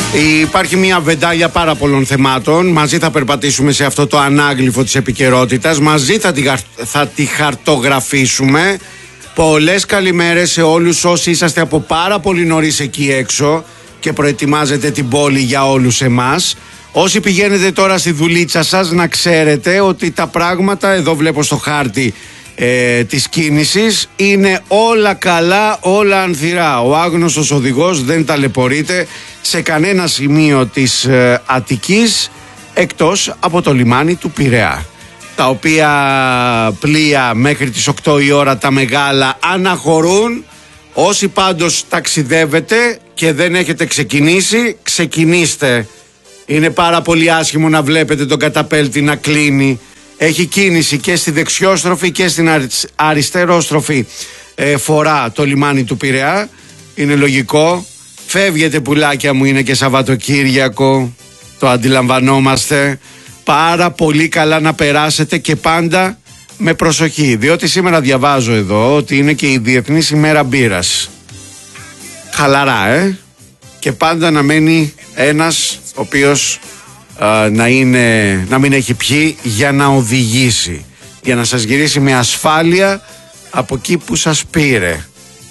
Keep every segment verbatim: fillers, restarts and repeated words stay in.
Υπάρχει μια βεντάλια πάρα πολλών θεμάτων. Μαζί θα περπατήσουμε σε αυτό το ανάγλυφο της επικαιρότητας. Μαζί θα τη, θα τη χαρτογραφήσουμε. Πολλές καλημέρες σε όλους όσοι είσαστε από πάρα πολύ νωρίς εκεί έξω και προετοιμάζετε την πόλη για όλους εμάς. Όσοι πηγαίνετε τώρα στη δουλίτσα σας, να ξέρετε ότι τα πράγματα, εδώ βλέπω στο χάρτη ε, της κίνησης, είναι όλα καλά, όλα ανθυρά. Ο άγνωστος οδηγός δεν ταλαιπωρείται σε κανένα σημείο της ε, Αττικής, εκτός από το λιμάνι του Πειραιά, τα οποία πλοία μέχρι τις οκτώ η ώρα τα μεγάλα αναχωρούν. Όσοι πάντως ταξιδεύετε και δεν έχετε ξεκινήσει, ξεκινήστε. Είναι πάρα πολύ άσχημο να βλέπετε τον καταπέλτη να κλείνει. Έχει κίνηση και στη δεξιόστροφη και στην αριστερόστροφη ε, φορά το λιμάνι του Πειραιά. Είναι λογικό. Φεύγετε πουλάκια μου, είναι και Σαββατοκύριακο. Το αντιλαμβανόμαστε. Πάρα πολύ καλά να περάσετε και πάντα με προσοχή. Διότι σήμερα διαβάζω εδώ ότι είναι και η Διεθνής ημέρα μπύρας. Χαλαρά, ε! Και πάντα να μένει ένας ο οποίος α, να, είναι, να μην έχει πιει για να οδηγήσει, για να σας γυρίσει με ασφάλεια από εκεί που σας πήρε.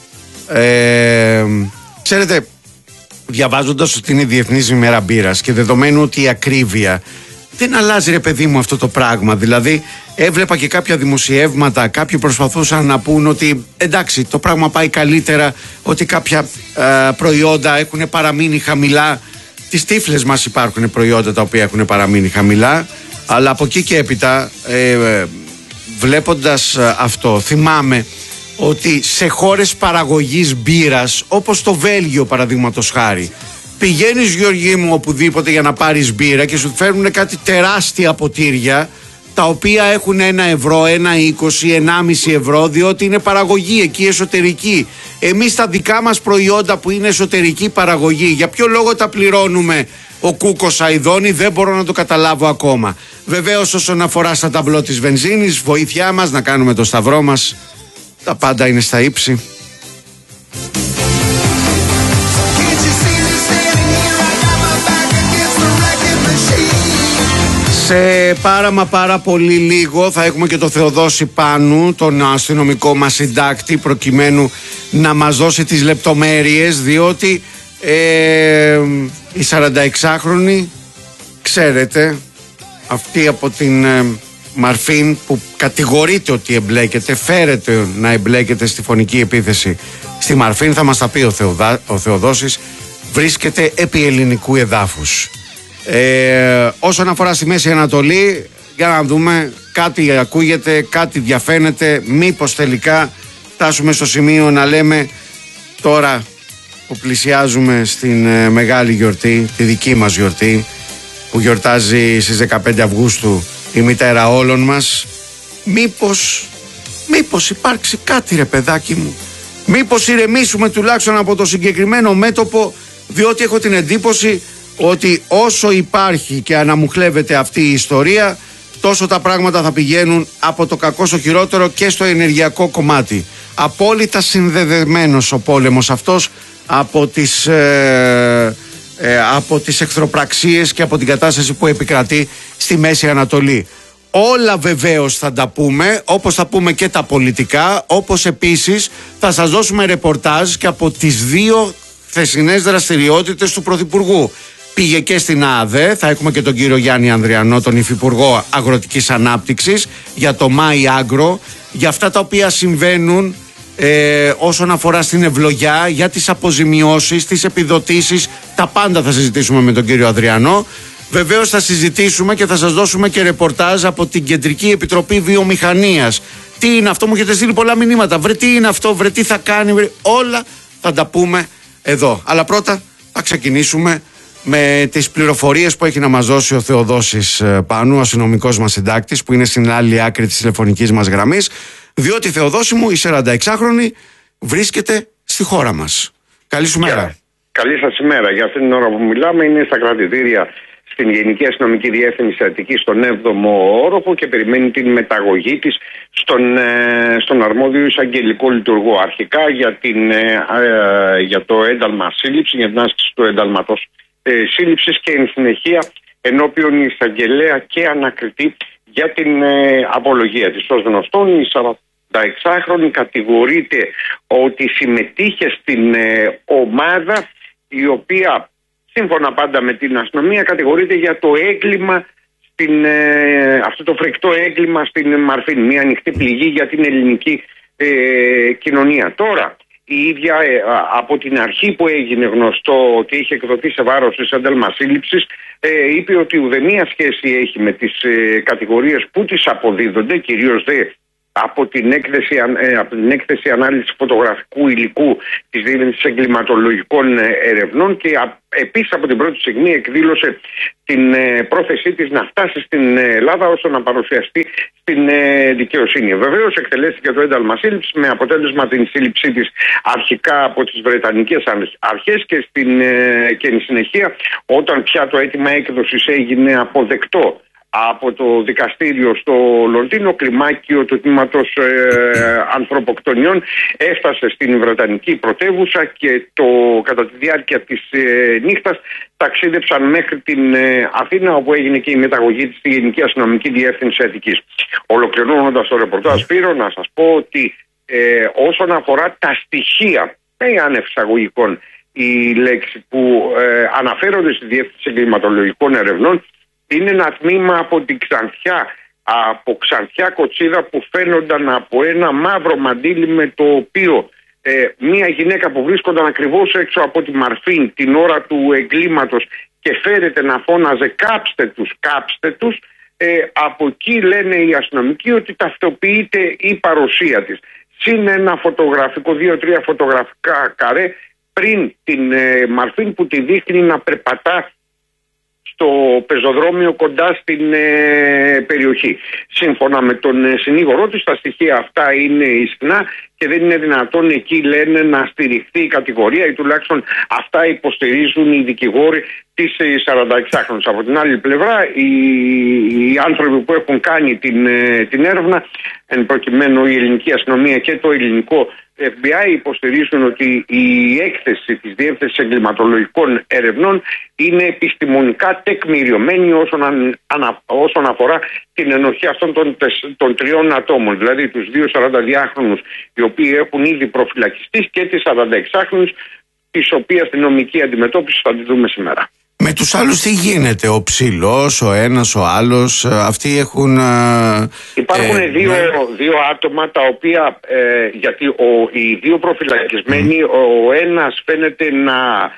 Ε, ξέρετε, διαβάζοντας ότι είναι η Διεθνής ημέρα μπύρας και δεδομένου ότι η ακρίβεια δεν αλλάζει, ρε παιδί μου, αυτό το πράγμα. Δηλαδή έβλεπα και κάποια δημοσιεύματα, κάποιοι προσπαθούσαν να πούν ότι εντάξει, το πράγμα πάει καλύτερα, ότι κάποια ε, προϊόντα έχουν παραμείνει χαμηλά. Τις τύφλες μας υπάρχουν προϊόντα τα οποία έχουν παραμείνει χαμηλά, αλλά από εκεί και έπειτα ε, ε, βλέποντας αυτό, θυμάμαι ότι σε χώρες παραγωγής μπύρας, όπως το Βέλγιο παραδείγματος χάρη, πηγαίνεις, Γιώργη μου, οπουδήποτε για να πάρεις μπύρα και σου φέρνουν κάτι τεράστια ποτήρια, τα οποία έχουν ένα ευρώ, ένα είκοσι, ενάμιση ευρώ, διότι είναι παραγωγή εκεί εσωτερική. Εμείς τα δικά μας προϊόντα που είναι εσωτερική παραγωγή, για ποιο λόγο τα πληρώνουμε ο Κούκος Αηδόνη, δεν μπορώ να το καταλάβω ακόμα. Βεβαίως όσον αφορά στα ταμπλό της βενζίνης, βοήθειά μας να κάνουμε το σταυρό μας, τα πάντα είναι στα ύψη. Σε πάρα μα πάρα πολύ λίγο θα έχουμε και το Θεοδόση Πάνου, τον αστυνομικό μας συντάκτη, προκειμένου να μας δώσει τις λεπτομέρειες, διότι ε, η σαρανταεξάχρονη, ξέρετε, αυτή από την ε, Μαρφίν που κατηγορείται ότι εμπλέκεται, φέρεται να εμπλέκεται στη φωνική επίθεση στη Μαρφίν, θα μας τα πει ο, Θεοδά, ο Θεοδόσης, βρίσκεται επί ελληνικού εδάφους. Ε, όσον αφορά στη Μέση Ανατολή, για να δούμε, κάτι ακούγεται, κάτι διαφαίνεται, μήπως τελικά φτάσουμε στο σημείο να λέμε τώρα που πλησιάζουμε στην ε, μεγάλη γιορτή, τη δική μας γιορτή, που γιορτάζει στις δεκαπέντε Αυγούστου η μητέρα όλων μας, μήπως μήπως υπάρξει κάτι, ρε παιδάκι μου, μήπως ηρεμήσουμε τουλάχιστον από το συγκεκριμένο μέτωπο, διότι έχω την εντύπωση ότι όσο υπάρχει και αναμουχλεύεται αυτή η ιστορία, τόσο τα πράγματα θα πηγαίνουν από το κακό στο χειρότερο και στο ενεργειακό κομμάτι. Απόλυτα συνδεδεμένος ο πόλεμος αυτός από τις, ε, ε, από τις εχθροπραξίες και από την κατάσταση που επικρατεί στη Μέση Ανατολή. Όλα βεβαίως θα τα πούμε, όπως θα πούμε και τα πολιτικά, όπως επίσης θα σας δώσουμε ρεπορτάζ και από τις δύο χθεσινές δραστηριότητες του Πρωθυπουργού. Πήγε και στην ΑΔΕ, θα έχουμε και τον κύριο Γιάννη Ανδριανό, τον Υφυπουργό Αγροτικής Ανάπτυξης, για το Μάι Άγκρο, για αυτά τα οποία συμβαίνουν ε, όσον αφορά στην ευλογιά, για τις αποζημιώσεις, τις επιδοτήσεις, τα πάντα θα συζητήσουμε με τον κύριο Ανδριανό. Βεβαίως θα συζητήσουμε και θα σας δώσουμε και ρεπορτάζ από την Κεντρική Επιτροπή Βιομηχανίας. Τι είναι αυτό, μου έχετε στείλει πολλά μηνύματα. Βρε τι είναι αυτό, βρε τι θα κάνει, βρε, όλα θα τα πούμε εδώ. Αλλά πρώτα θα ξεκινήσουμε με τις πληροφορίες που έχει να μας δώσει ο Θεοδόσης Πάνου, ο αστυνομικός μας συντάκτης, που είναι στην άλλη άκρη της τηλεφωνικής μας γραμμής, διότι, Θεοδόση μου, η σαρανταεξάχρονη βρίσκεται στη χώρα μας. Καλή σου μέρα. Καλή σας ημέρα. Για αυτήν την ώρα που μιλάμε είναι στα κρατητήρια στην Γενική Αστυνομική Διεύθυνση Αττικής, στον έβδομο όροφο, και περιμένει την μεταγωγή της στον, ε, στον αρμόδιο εισαγγελικό λειτουργό. Αρχικά για, την, ε, ε, για το ένταλμα σύλληψη, για την άσκηση του εντάλματος ε, σύλληψης και εν συνεχεία ενώπιον εισαγγελέα και ανακριτή για την ε, απολογία της. Ως γνωστόν, η σαρανταεξάχρονη κατηγορείται ότι συμμετείχε στην ε, ομάδα η οποία, σύμφωνα πάντα με την αστυνομία, κατηγορείται για το έγκλημα, στην, ε, αυτό το φρικτό έγκλημα στην Μαρφίν, μια ανοιχτή πληγή για την ελληνική ε, κοινωνία. Τώρα, η ίδια ε, από την αρχή που έγινε γνωστό ότι είχε εκδοθεί σε βάρος της ένταλμα σύλληψης, ε, είπε ότι ουδέμια σχέση έχει με τις ε, κατηγορίες που τις αποδίδονται, κυρίως δε από την έκθεση, ε, από την έκθεση ανάλυσης φωτογραφικού υλικού της Διεύθυνσης Εγκληματολογικών Ερευνών, και α, επίσης από την πρώτη στιγμή εκδήλωσε την ε, πρόθεσή της να φτάσει στην Ελλάδα ώστε να παρουσιαστεί στην ε, δικαιοσύνη. Βεβαίως εκτελέστηκε το ένταλμα σύλληψης με αποτέλεσμα την σύλληψή της αρχικά από τις Βρετανικές αρχές και, στην, ε, και εν συνεχεία, όταν πια το αίτημα έκδοσης έγινε αποδεκτό από το δικαστήριο στο Λονδίνο, κλιμάκιο του τμήματος ε, ανθρωποκτονιών έφτασε στην Βρετανική πρωτεύουσα και το, κατά τη διάρκεια της ε, νύχτας ταξίδεψαν μέχρι την ε, Αθήνα, όπου έγινε και η μεταγωγή της στη Γενική Αστυνομική Διεύθυνση Αττικής. Ολοκληρώνοντας το ρεπορτάζ, Σπύρο, να σας πω ότι ε, όσον αφορά τα στοιχεία, με άνευ εισαγωγικών η λέξη, που ε, αναφέρονται στη Διεύθυνση Εγκληματολογικών Ερευνών, είναι ένα τμήμα από την Ξανθιά, από Ξανθιά Κοτσίδα, που φαίνονταν από ένα μαύρο μαντίλι, με το οποίο ε, μία γυναίκα που βρίσκονταν ακριβώς έξω από τη Μαρφίν την ώρα του εγκλήματος και φέρεται να φώναζε «κάψτε τους, κάψτε τους», ε, από εκεί λένε οι αστυνομικοί ότι ταυτοποιείται η παρουσία της. Συν ένα φωτογραφικό, δύο-τρία φωτογραφικά καρέ πριν την ε, Μαρφίν, που τη δείχνει να περπατά στο πεζοδρόμιο κοντά στην ε, περιοχή. Σύμφωνα με τον ε, συνήγορό της, τα στοιχεία αυτά είναι ισχνά και δεν είναι δυνατόν εκεί, λένε, να στηριχθεί η κατηγορία, ή τουλάχιστον αυτά υποστηρίζουν οι δικηγόροι της ε, σαρανταεξάχρονης. Από την άλλη πλευρά, οι, οι άνθρωποι που έχουν κάνει την, ε, την έρευνα, εν προκειμένου η ελληνική αστυνομία και το ελληνικό εφ μπι άι, υποστηρίζουν ότι η έκθεση της Διεύθυνσης Εγκληματολογικών Ερευνών είναι επιστημονικά τεκμηριωμένη όσον, ανα, όσον αφορά την ενοχή αυτών των, των τριών ατόμων, δηλαδή τους δύο σαρανταδυάχρονους οι οποίοι έχουν ήδη προφυλακιστεί και τις σαρανταεξάχρονους, της οποίας την νομική αντιμετώπιση θα τη δούμε σήμερα. Με τους άλλους τι γίνεται, ο ψηλός, ο ένας, ο άλλος, αυτοί έχουν... Υπάρχουν ε, δύο, ναι. δύο άτομα τα οποία, ε, γιατί ο, οι δύο προφυλακισμένοι, mm. ο ένας φαίνεται να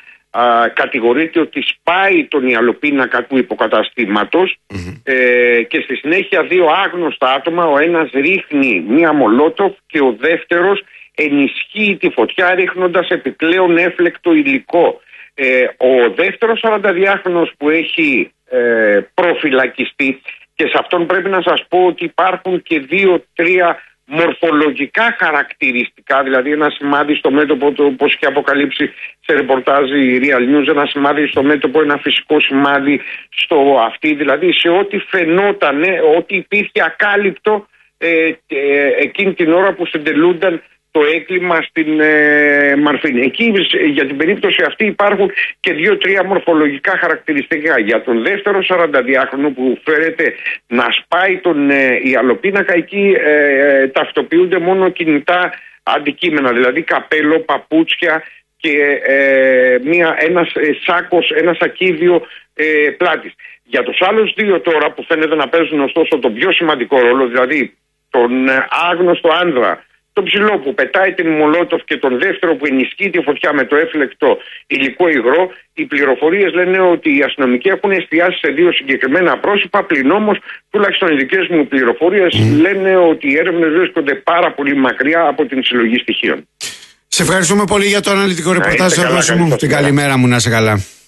α, κατηγορείται ότι σπάει τον ιαλοπίνακα του υποκαταστήματος, mm-hmm. ε, και στη συνέχεια δύο άγνωστα άτομα, ο ένας ρίχνει μία μολότοφ και ο δεύτερος ενισχύει τη φωτιά ρίχνοντας επιπλέον έφλεκτο υλικό. Ε, ο δεύτερος σαρανταδυάχρονος που έχει ε, προφυλακιστεί, και σε αυτόν πρέπει να σας πω ότι υπάρχουν και δύο-τρία μορφολογικά χαρακτηριστικά, δηλαδή ένα σημάδι στο μέτωπο, το, όπως έχει αποκαλύψει σε ρεπορτάζ η Real News, ένα σημάδι στο μέτωπο, ένα φυσικό σημάδι στο αυτί, δηλαδή σε ό,τι φαινόταν, ότι υπήρχε ακάλυπτο ε, ε, εκείνη την ώρα που συντελούνταν το έγκλημα στην ε, Μαρφίν. Εκεί για την περίπτωση αυτή υπάρχουν και δύο-τρία μορφολογικά χαρακτηριστικά. Για τον δεύτερο σαρανταδυάχρονο που φέρεται να σπάει τον ε, ιαλοπίνακα, εκεί ε, ταυτοποιούνται μόνο κινητά αντικείμενα, δηλαδή καπέλο, παπούτσια και ε, μια, ένας ε, σάκος, ένα σακίδιο ε, πλάτης. Για τους άλλους δύο τώρα που φαίνεται να παίζουν ωστόσο τον πιο σημαντικό ρόλο, δηλαδή τον ε, άγνωστο άνδρα, τον ψηλό που πετάει την μολότοφ και τον δεύτερο που ενισχύει τη φωτιά με το έφλεκτο υλικό υγρό, οι πληροφορίες λένε ότι οι αστυνομικοί έχουν εστιάσει σε δύο συγκεκριμένα πρόσωπα, πλην όμως, τουλάχιστον οι δικές μου πληροφορίες mm. λένε ότι οι έρευνες βρίσκονται πάρα πολύ μακριά από την συλλογή στοιχείων. Σε ευχαριστούμε πολύ για το αναλυτικό ρεπορτάζ. Την καλημέρα μου, να είσαι καλά.